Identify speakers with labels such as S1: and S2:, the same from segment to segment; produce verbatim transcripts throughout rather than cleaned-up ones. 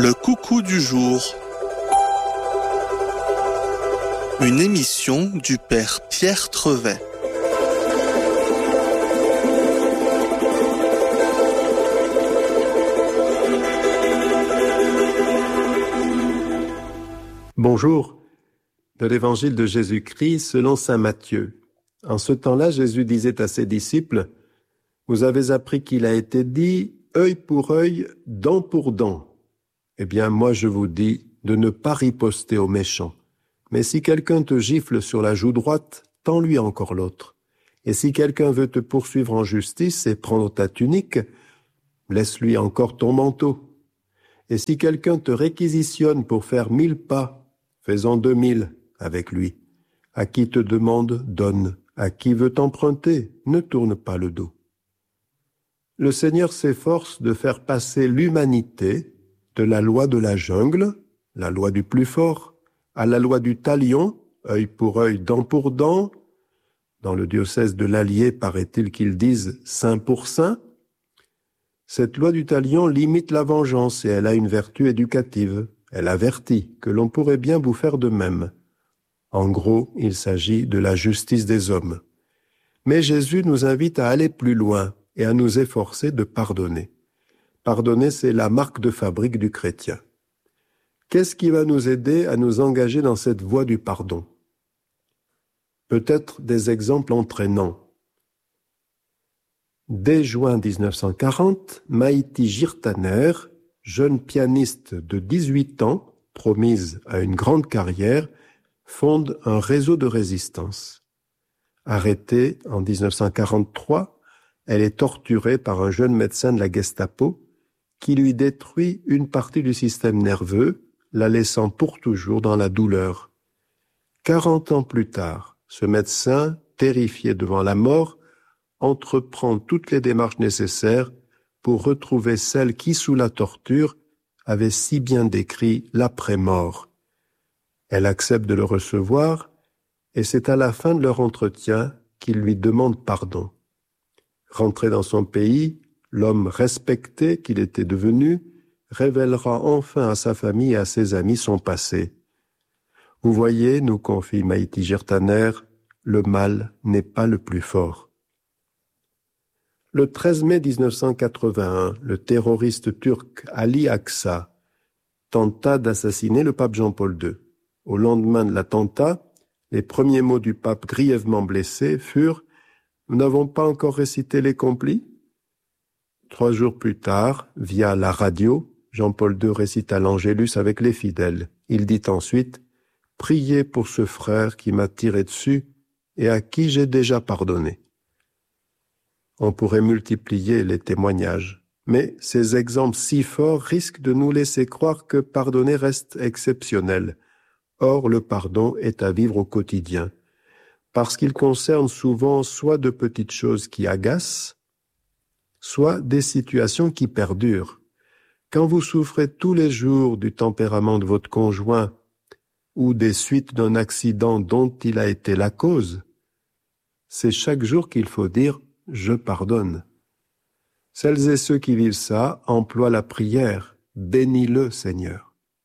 S1: Le coucou du jour. Une émission du père Pierre Trevet.
S2: Bonjour, de l'évangile de Jésus-Christ selon saint Matthieu. En ce temps-là, Jésus disait à ses disciples, « Vous avez appris qu'il a été dit, œil pour œil, dent pour dent. Eh bien, moi je vous dis de ne pas riposter aux méchants. Mais si quelqu'un te gifle sur la joue droite, tends-lui encore l'autre. Et si quelqu'un veut te poursuivre en justice et prendre ta tunique, laisse-lui encore ton manteau. Et si quelqu'un te réquisitionne pour faire mille pas, fais-en deux mille avec lui. À qui te demande, donne. À qui veut t'emprunter, ne tourne pas le dos. » Le Seigneur s'efforce de faire passer l'humanité de la loi de la jungle, la loi du plus fort, à la loi du talion, œil pour œil, dent pour dent. Dans le diocèse de l'Allier, paraît-il qu'ils disent saint pour saint. Cette loi du talion limite la vengeance et elle a une vertu éducative. Elle avertit que l'on pourrait bien vous faire de même. En gros, il s'agit de la justice des hommes. Mais Jésus nous invite à aller plus loin et à nous efforcer de pardonner. Pardonner, c'est la marque de fabrique du chrétien. Qu'est-ce qui va nous aider à nous engager dans cette voie du pardon? Peut-être des exemples entraînants. Dès juin dix-neuf cent quarante, Maïti Jirtaner, jeune pianiste de dix-huit ans, promise à une grande carrière, fonde un réseau de résistance. Arrêtée en dix-neuf cent quarante-trois, elle est torturée par un jeune médecin de la Gestapo qui lui détruit une partie du système nerveux, la laissant pour toujours dans la douleur. Quarante ans plus tard, ce médecin, terrifié devant la mort, entreprend toutes les démarches nécessaires pour retrouver celle qui, sous la torture, avait si bien décrit l'après-mort. Elle accepte de le recevoir, et c'est à la fin de leur entretien qu'il lui demande pardon. Rentré dans son pays, l'homme respecté qu'il était devenu révélera enfin à sa famille et à ses amis son passé. Vous voyez, nous confie Maïti Jirtaner, le mal n'est pas le plus fort. Le treize mai dix-neuf cent quatre-vingt-un, le terroriste turc Ali Aksa tenta d'assassiner le pape Jean-Paul deux. Au lendemain de l'attentat, les premiers mots du pape grièvement blessé furent « Nous n'avons pas encore récité les complis ?» Trois jours plus tard, via la radio, Jean-Paul deux récita l'Angélus avec les fidèles. Il dit ensuite « Priez pour ce frère qui m'a tiré dessus et à qui j'ai déjà pardonné. » On pourrait multiplier les témoignages, mais ces exemples si forts risquent de nous laisser croire que pardonner reste exceptionnel. Or, le pardon est à vivre au quotidien, parce qu'il concerne souvent soit de petites choses qui agacent, soit des situations qui perdurent. Quand vous souffrez tous les jours du tempérament de votre conjoint ou des suites d'un accident dont il a été la cause, c'est chaque jour qu'il faut dire « je pardonne ». Celles et ceux qui vivent ça emploient la prière « bénis-le, Seigneur ».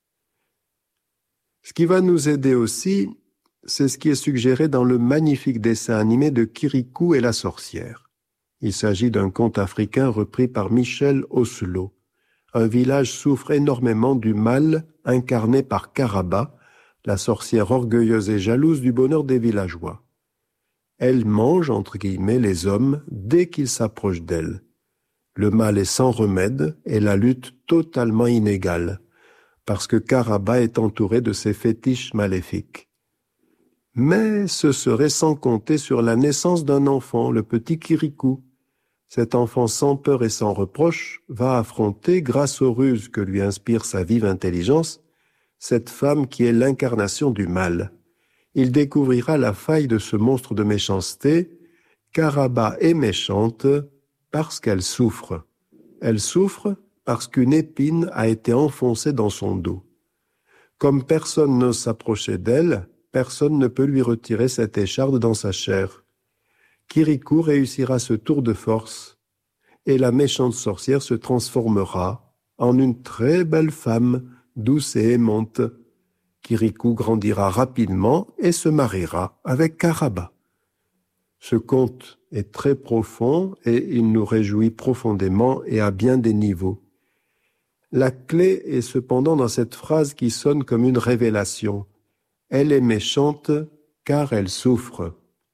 S2: Ce qui va nous aider aussi, c'est ce qui est suggéré dans le magnifique dessin animé de Kirikou et la sorcière. Il s'agit d'un conte africain repris par Michel Oslo. Un village souffre énormément du mal incarné par Karaba, la sorcière orgueilleuse et jalouse du bonheur des villageois. Elle mange, entre guillemets, les hommes dès qu'ils s'approchent d'elle. Le mal est sans remède et la lutte totalement inégale, parce que Karaba est entouré de ses fétiches maléfiques. Mais ce serait sans compter sur la naissance d'un enfant, le petit Kirikou. Cet enfant sans peur et sans reproche va affronter, grâce aux ruses que lui inspire sa vive intelligence, cette femme qui est l'incarnation du mal. Il découvrira la faille de ce monstre de méchanceté. Karaba est méchante parce qu'elle souffre. Elle souffre parce qu'une épine a été enfoncée dans son dos. Comme personne n'ose s'approcher d'elle, personne ne peut lui retirer cette écharde dans sa chair. Kirikou réussira ce tour de force, et la méchante sorcière se transformera en une très belle femme, douce et aimante. Kirikou grandira rapidement et se mariera avec Karaba. Ce conte est très profond et il nous réjouit profondément et à bien des niveaux. La clé est cependant dans cette phrase qui sonne comme une révélation. Elle est méchante car elle souffre.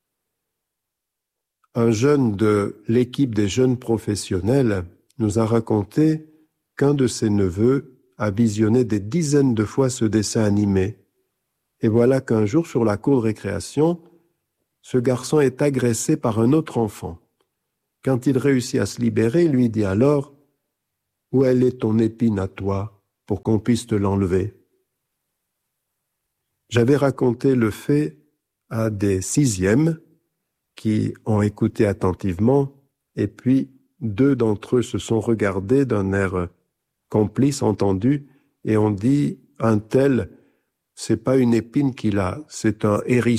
S2: Un jeune de l'équipe des jeunes professionnels nous a raconté qu'un de ses neveux a visionné des dizaines de fois ce dessin animé. Et voilà qu'un jour, sur la cour de récréation, ce garçon est agressé par un autre enfant. Quand il réussit à se libérer, il lui dit alors « Où elle est ton épine à toi pour qu'on puisse te l'enlever ?» J'avais raconté le fait à des sixièmes qui ont écouté attentivement, et puis deux d'entre eux se sont regardés d'un air complice, entendu, et ont dit « Un tel, c'est pas une épine qu'il a, c'est un hérisson. »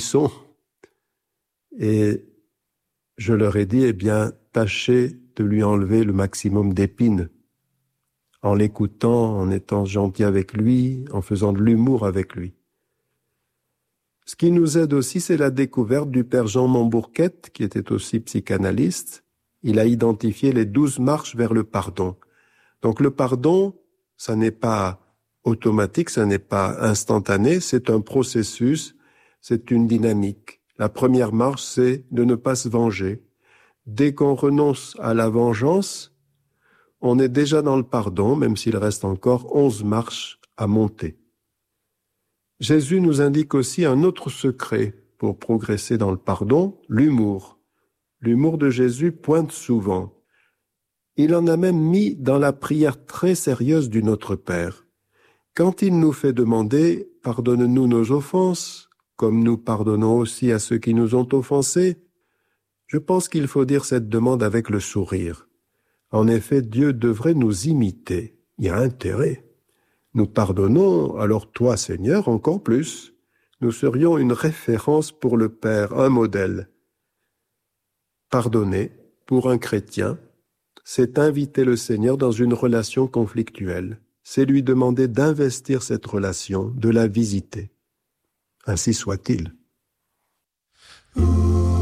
S2: Et je leur ai dit, eh bien, tâchez de lui enlever le maximum d'épines, en l'écoutant, en étant gentil avec lui, en faisant de l'humour avec lui. Ce qui nous aide aussi, c'est la découverte du père Jean Montbourquette, qui était aussi psychanalyste. Il a identifié les douze marches vers le pardon. Donc le pardon, ça n'est pas automatique, ça n'est pas instantané, c'est un processus, c'est une dynamique. La première marche, c'est de ne pas se venger. Dès qu'on renonce à la vengeance, on est déjà dans le pardon, même s'il reste encore onze marches à monter. Jésus nous indique aussi un autre secret pour progresser dans le pardon, l'humour. L'humour de Jésus pointe souvent. Il en a même mis dans la prière très sérieuse du Notre Père. Quand il nous fait demander « Pardonne-nous nos offenses », comme nous pardonnons aussi à ceux qui nous ont offensés, je pense qu'il faut dire cette demande avec le sourire. En effet, Dieu devrait nous imiter. Il y a intérêt. Nous pardonnons, alors toi, Seigneur, encore plus. Nous serions une référence pour le Père, un modèle. Pardonner, pour un chrétien, c'est inviter le Seigneur dans une relation conflictuelle. C'est lui demander d'investir cette relation, de la visiter. Ainsi soit-il.